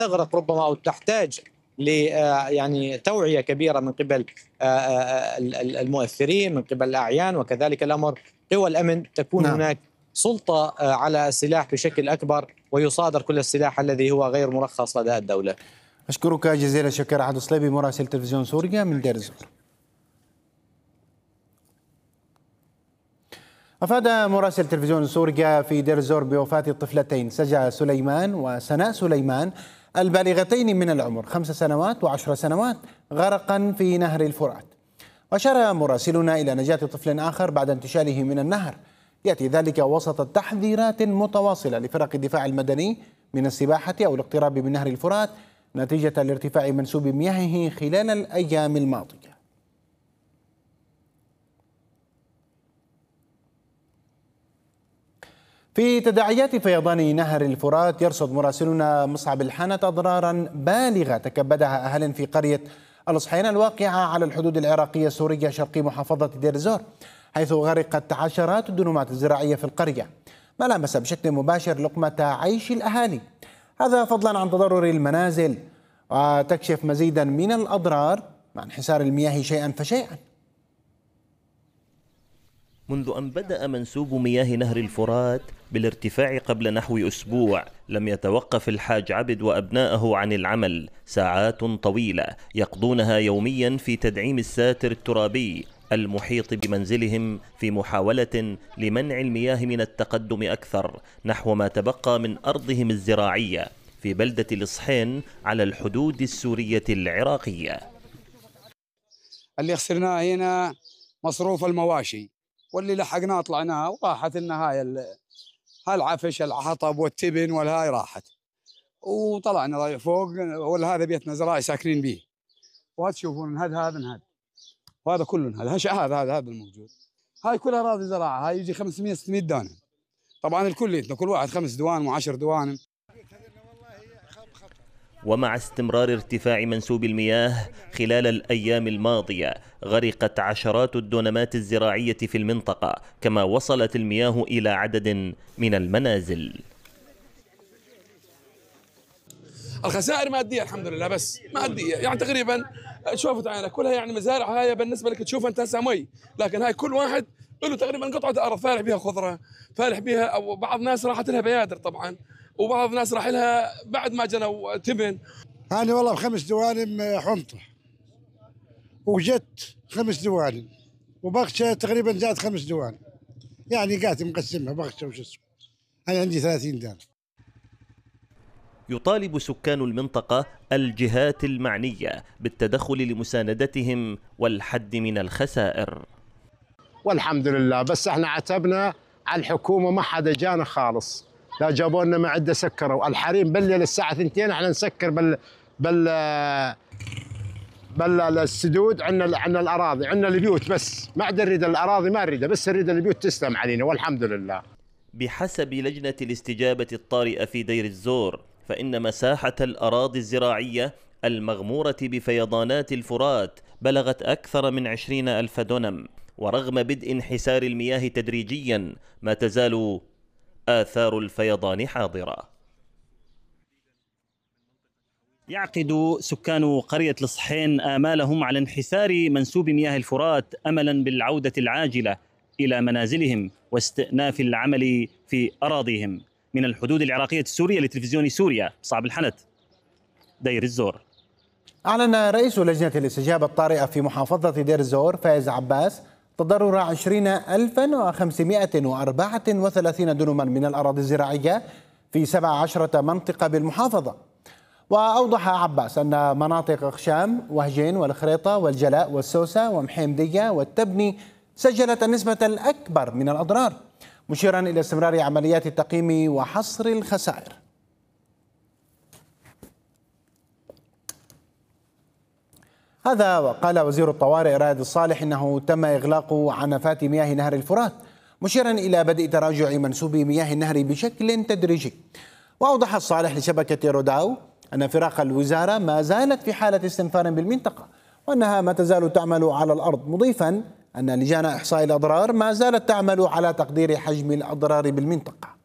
تغرق ربما أو تحتاج ل يعني توعية كبيرة من قبل المؤثرين، من قبل الأعيان، وكذلك الأمر قوى الأمن تكون نعم. هناك سلطة على السلاح بشكل أكبر، ويصادر كل السلاح الذي هو غير مرخص لدى الدولة. أشكرك جزيل الشكر أحد الصليبي مراسل تلفزيون سوريا من دير الزور. أفاد مراسل تلفزيون سوريا في دير الزور بوفاة الطفلتين سجا سليمان وسناء سليمان البالغتين من العمر 5 سنوات و10 سنوات غرقا في نهر الفرات. وأشار مراسلنا إلى نجاة طفل آخر بعد انتشاله من النهر، يأتي ذلك وسط تحذيرات متواصلة لفرق الدفاع المدني من السباحة أو الاقتراب من نهر الفرات نتيجة لارتفاع منسوب مياهه خلال الأيام الماضية. في تداعيات فيضان نهر الفرات يرصد مراسلنا مصعب الحانة أضرارا بالغة تكبدها أهل في قرية الأصحيان الواقعة على الحدود العراقية السورية شرقي محافظة دير الزور، حيث غرقت عشرات الدنومات الزراعية في القرية، ما لامس بشكل مباشر لقمة عيش الأهالي، هذا فضلا عن تضرر المنازل. وتكشف مزيدا من الأضرار مع انحسار المياه شيئا فشيئا. منذ أن بدأ منسوب مياه نهر الفرات بالارتفاع قبل نحو أسبوع لم يتوقف الحاج عبد وأبناءه عن العمل ساعات طويلة يقضونها يوميا في تدعيم الساتر الترابي المحيط بمنزلهم في محاولة لمنع المياه من التقدم أكثر نحو ما تبقى من أرضهم الزراعية في بلدة الأصحين على الحدود السورية العراقية. اللي خسرناه هنا مصروف المواشي، واللي لحقناه طلعناه وراحت لنا هاي العفش الحطب والتبن والهاي راحت، وطلعنا فوق وهذا بيتنا زراعي ساكنين به، وهذا تشوفون هذا وهذا كله هذا الموجود، هاي كلها اراضي زراعه، هاي يجي 500 600 دانم، طبعا الكل كل واحد 5 دوانم و10 دوانم. ومع استمرار ارتفاع منسوب المياه خلال الأيام الماضية غرقت عشرات الدونمات الزراعية في المنطقة، كما وصلت المياه إلى عدد من المنازل. الخسائر مادية الحمد لله، بس مادية يعني تقريبا شوفت عينك كلها، يعني مزارع هاي بالنسبة لك تشوف أنت هسه مي، لكن هاي كل واحد له تقريبا قطعة أرض فالح بها خضرة، فالح بها، أو بعض الناس راحت لها بيادر طبعا، وبعض الناس راح لها بعد ما جنوا تبن. أنا والله ب5 دوالم حنطة وجت 5 دوالم وبغشة تقريبا زاد 5 دوالم، يعني قاعد مقسمها بغشة وش اسمه، أنا عندي 30 دار. يطالب سكان المنطقة الجهات المعنية بالتدخل لمساندتهم والحد من الخسائر. والحمد لله، بس احنا عتبنا على الحكومة، ما حدا جانا خالص، لا جابوا لنا معدة سكروا الحريم بالليل الساعة 2 احنا نسكر السدود، عندنا الأراضي، عندنا البيوت، بس ما عاد نريد الأراضي، ما نريدها، بس نريد البيوت تسلم علينا والحمد لله. بحسب لجنة الاستجابة الطارئة في دير الزور، فإن مساحة الأراضي الزراعية المغمورة بفيضانات الفرات بلغت أكثر من 20,000 دونم، ورغم بدء انحسار المياه تدريجيا ما تزال آثار الفيضان حاضرة. يعقد سكان قرية الأصحين آمالهم على انحسار منسوب مياه الفرات أملا بالعودة العاجلة إلى منازلهم واستئناف العمل في أراضيهم. من الحدود العراقية السورية لتلفزيون سوريا، مصعب الحنت، دير الزور. أعلن رئيس لجنة الاستجابة الطارئة في محافظة دير الزور فايز عباس تضرر 20,534 دنما من الأراضي الزراعية في 17 منطقة بالمحافظة. وأوضح عباس أن مناطق خشام وهجين والخريطة والجلاء والسوسة ومحيمدية والتبني سجلت النسبة الأكبر من الأضرار، مشيرا إلى استمرار عمليات التقييم وحصر الخسائر. هذا وقال وزير الطوارئ رائد الصالح إنه تم إغلاق عنفات مياه نهر الفرات، مشيرا إلى بدء تراجع منسوب مياه النهر بشكل تدريجي. وأوضح الصالح لشبكة روداو أن فرق الوزارة ما زالت في حالة استنفار بالمنطقة، وأنها ما تزال تعمل على الأرض، مضيفا أن لجان إحصاء الأضرار ما زالت تعمل على تقدير حجم الأضرار بالمنطقة.